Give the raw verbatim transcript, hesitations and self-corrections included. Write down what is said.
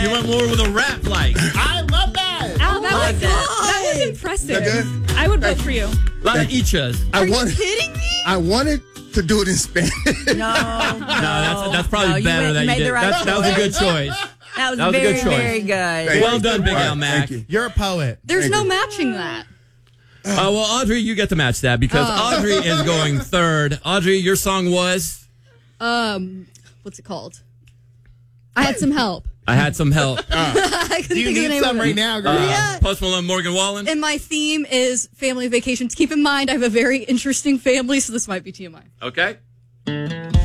You went more with a rap like. I love that. Oh, that, my was, God. that was impressive. That I would vote for you. A lot of ichas. I Are you wanted, kidding me? I wanted to do it in Spanish. No, no. No, that's that's probably No, you better went- that you made did. the right That's, that was a good choice. choice. That was, That was a very, good choice. very good. Thank Well you. done, Big All right, Al Mac. thank you. You're a poet. There's Thank no you. matching that. Uh, well, Audrey, you get to match that because Oh. Audrey is going third. Audrey, your song was Um, what's it called? I had some help. I Had Some Help. I couldn't Do you think of the need name some of it. right now, girl? Uh, Yeah. Post Malone, Morgan Wallen. And my theme is family vacations. Keep in mind, I have a very interesting family, so this might be T M I. Okay.